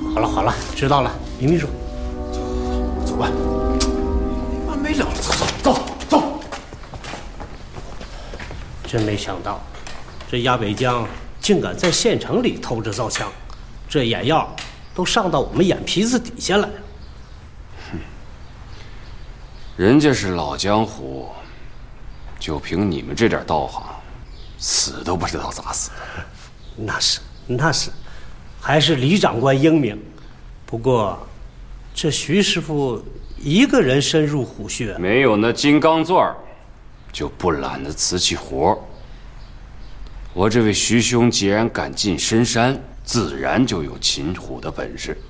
好了，知道了，李秘书， 走吧。没完没了了，走。 真没想到，这鸭北江竟敢在县城里偷着造枪，这眼药都上到我们眼皮子底下来了。 人家是老江湖，就凭你们这点道行，死都不知道咋死的。 那是，还是李长官英明。不过，这徐师傅一个人深入虎穴， 没有那金刚钻，就不揽得瓷器活。我这位徐兄既然敢进深山，自然就有擒虎的本事。